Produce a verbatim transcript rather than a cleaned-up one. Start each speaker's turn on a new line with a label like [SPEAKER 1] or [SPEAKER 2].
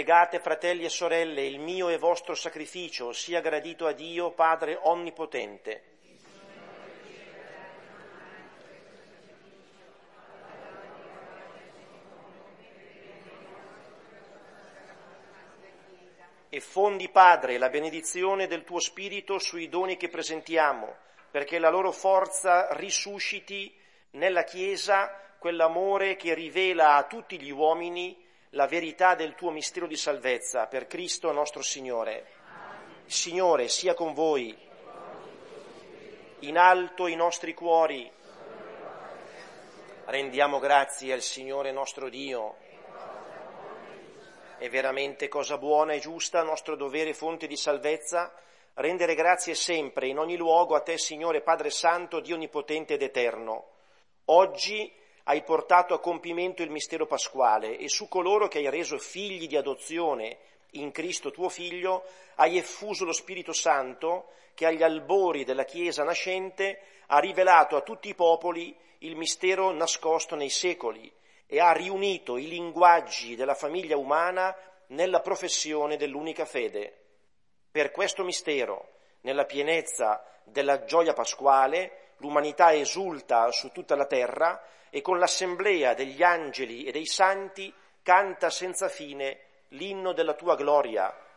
[SPEAKER 1] Pregate, fratelli e sorelle, il mio e vostro sacrificio sia gradito a Dio, Padre Onnipotente. E fondi, Padre, la benedizione del tuo Spirito sui doni che presentiamo, perché la loro forza risusciti nella Chiesa quell'amore che rivela a tutti gli uomini la verità del tuo mistero di salvezza, per Cristo nostro Signore. Il Signore sia con voi. In alto i nostri cuori. Rendiamo grazie al Signore nostro Dio. È veramente cosa buona e giusta, nostro dovere fonte di salvezza, rendere grazie sempre, in ogni luogo, a te, Signore Padre Santo, Dio Onnipotente ed Eterno. Oggi hai portato a compimento il mistero pasquale e su coloro che hai reso figli di adozione in Cristo tuo Figlio hai effuso lo Spirito Santo che agli albori della Chiesa nascente ha rivelato a tutti i popoli il mistero nascosto nei secoli e ha riunito i linguaggi della famiglia umana nella professione dell'unica fede. Per questo mistero, nella pienezza della gioia pasquale, l'umanità esulta su tutta la terra e con l'assemblea degli angeli e dei santi canta senza fine l'inno della tua gloria,